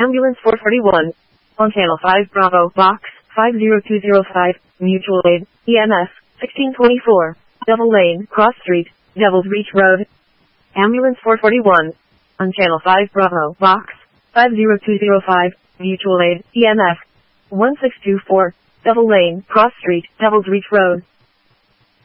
Ambulance 441. On Channel 5 Bravo, Box 50205, Mutual Aid, EMS 1624, Devil Lane, Cross Street, Devil's Reach Road. Ambulance 441. On Channel 5 Bravo, Box 50205, Mutual Aid, EMS 1624, Devil Lane, Cross Street, Devil's Reach Road.